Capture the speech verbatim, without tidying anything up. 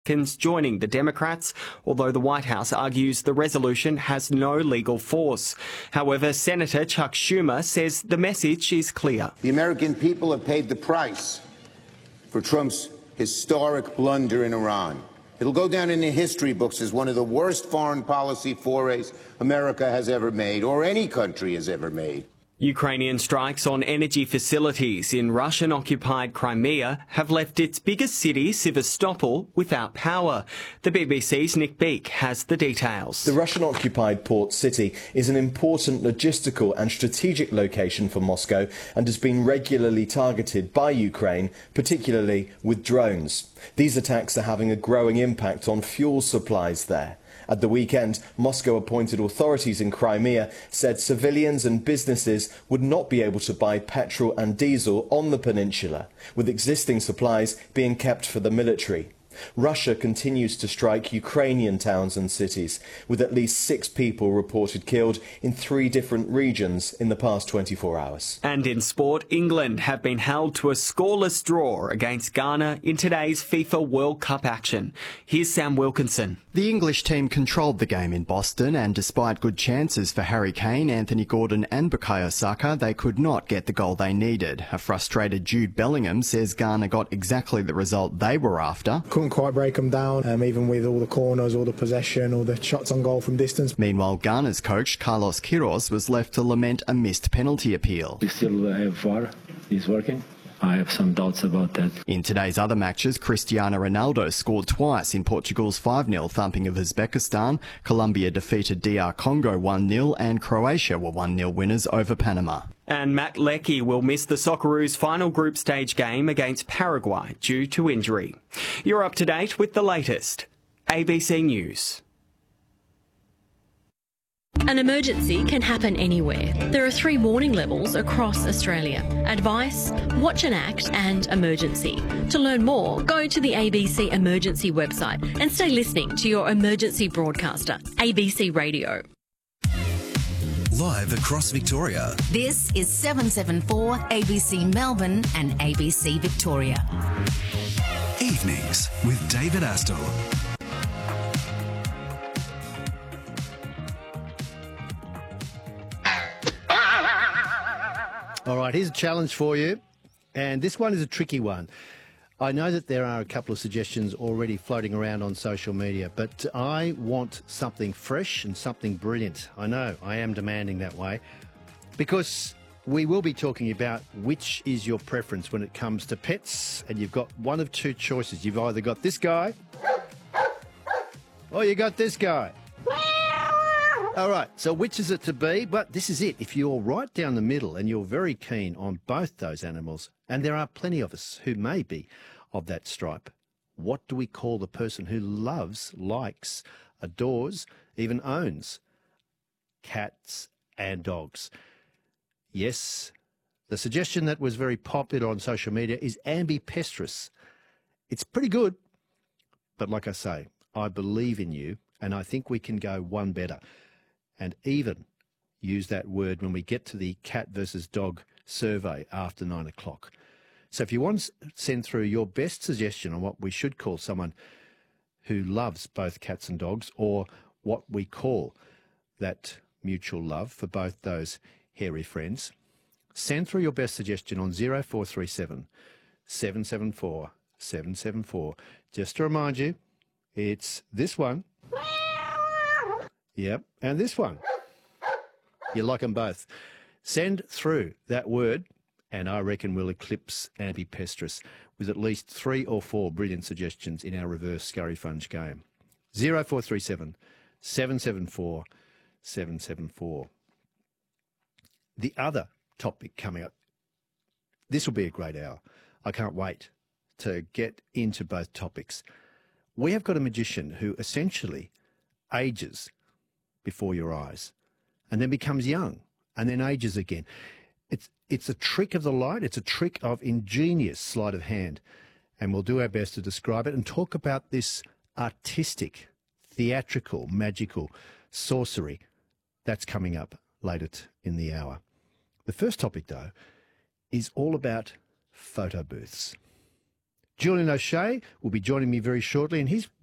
joining the Democrats, although the White House argues the resolution has no legal force. However, Senator Chuck Schumer says the message is clear. The American people have paid the price for Trump's historic blunder in Iran. It'll go down in the history books as one of the worst foreign policy forays America has ever made, or any country has ever made. Ukrainian strikes on energy facilities in Russian-occupied Crimea have left its biggest city, Sevastopol, without power. The B B C's Nick Beake has the details. The Russian-occupied port city is an important logistical and strategic location for Moscow and has been regularly targeted by Ukraine, particularly with drones. These attacks are having a growing impact on fuel supplies there. At the weekend, Moscow-appointed authorities in Crimea said civilians and businesses would not be able to buy petrol and diesel on the peninsula, with existing supplies being kept for the military. Russia continues to strike Ukrainian towns and cities, with at least six people reported killed in three different regions in the past twenty-four hours. And in sport, England have been held to a scoreless draw against Ghana in today's FIFA World Cup action. Here's Sam Wilkinson. The English team controlled the game in Boston, and despite good chances for Harry Kane, Anthony Gordon and Bukayo Saka, they could not get the goal they needed. A frustrated Jude Bellingham says Ghana got exactly the result they were after. Couldn't quite break them down, um, even with all the corners, all the possession, all the shots on goal from distance. Meanwhile, Ghana's coach, Carlos Queiroz, was left to lament a missed penalty appeal. We still have V A R. It's working. I have some doubts about that. In today's other matches, Cristiano Ronaldo scored twice in Portugal's five nil thumping of Uzbekistan. Colombia defeated D R Congo one nil and Croatia were one nil winners over Panama. And Matt Leckie will miss the Socceroos' final group stage game against Paraguay due to injury. You're up to date with the latest. A B C News. An emergency can happen anywhere. There are three warning levels across Australia: advice, watch and act, and emergency. To learn more, go to the A B C emergency website and stay listening to your emergency broadcaster, A B C Radio. Live across Victoria. This is seven seven four A B C Melbourne and A B C Victoria. Evenings with David Astle. All right, here's a challenge for you, and this one is a tricky one. I know that there are a couple of suggestions already floating around on social media, but I want something fresh and something brilliant. I know, I am demanding that way, because we will be talking about which is your preference when it comes to pets, and you've got one of two choices. You've either got this guy, or you got this guy. All right, so which is it to be? But this is it. If you're right down the middle and you're very keen on both those animals, and there are plenty of us who may be of that stripe, what do we call the person who loves, likes, adores, even owns cats and dogs? Yes, the suggestion that was very popular on social media is ambipestris. It's pretty good, but like I say, I believe in you, and I think we can go one better, and even use that word when we get to the cat versus dog survey after nine o'clock. So if you want to send through your best suggestion on what we should call someone who loves both cats and dogs, or what we call that mutual love for both those hairy friends, send through your best suggestion on zero four three seven, seven seven four, seven seven four. Just to remind you, it's this one. Yep, and this one. You like them both. Send through that word, and I reckon we'll eclipse ambipestris with at least three or four brilliant suggestions in our reverse scurry funge game. zero four three seven, seven seven four, seven seven four. The other topic coming up, this will be a great hour. I can't wait to get into both topics. We have got a magician who essentially ages before your eyes and then becomes young and then ages again. It's it's a trick of the light. It's a trick of ingenious sleight of hand, and we'll do our best to describe it and talk about this artistic, theatrical, magical sorcery that's coming up later in the hour. The first topic, though, is all about photo booths. Julian O'Shea will be joining me very shortly, and he's